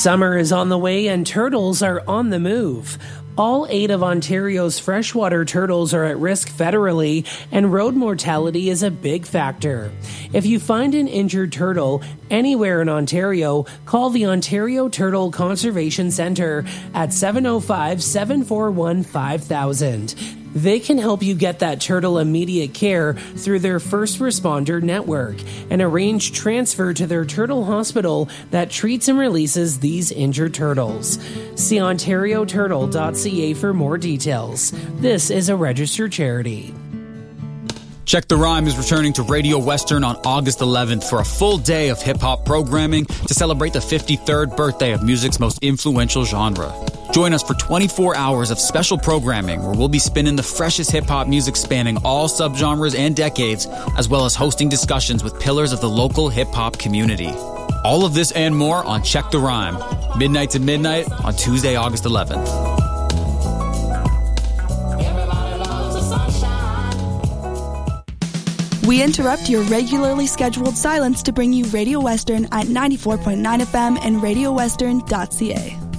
Summer is on the way and turtles are on the move. All 8 of Ontario's freshwater turtles are at risk federally, and road mortality is a big factor. If you find an injured turtle anywhere in Ontario, call the Ontario Turtle Conservation Centre at 705-741-5000. They can help you get that turtle immediate care through their first responder network and arrange transfer to their turtle hospital that treats and releases these injured turtles. See ontarioturtle.ca for more details. This is a registered charity. Check the Rhyme is returning to Radio Western on August 11th for a full day of hip-hop programming to celebrate the 53rd birthday of music's most influential genre. Join us for 24 hours of special programming where we'll be spinning the freshest hip-hop music spanning all subgenres and decades, as well as hosting discussions with pillars of the local hip-hop community. All of this and more on Check the Rhyme, midnight to midnight on Tuesday, August 11th. We interrupt your regularly scheduled silence to bring you Radio Western at 94.9 FM and radiowestern.ca.